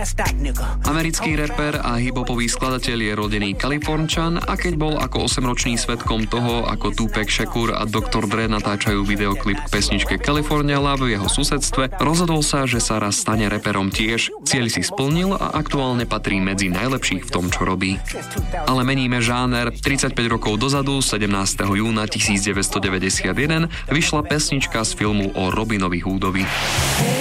Americký reper a hip-hopový skladateľ je rodený Kalifornčan a keď bol ako 8-ročný svedkom toho, ako Tupac Shakur a Dr. Dre natáčajú videoklip k pesničke California Love v jeho susedstve, rozhodol sa, že sa raz stane reperom tiež. Cieľ si splnil a aktuálne patrí medzi najlepších v tom, čo robí. Ale meníme žáner. 35 rokov dozadu, 17. júna 1991, vyšla pesnička z filmu o Robinovi Hoodovi.